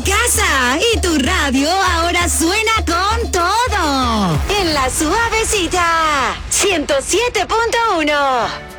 casa y tu radio ahora suena con todo. En La Suavecita, 107.1.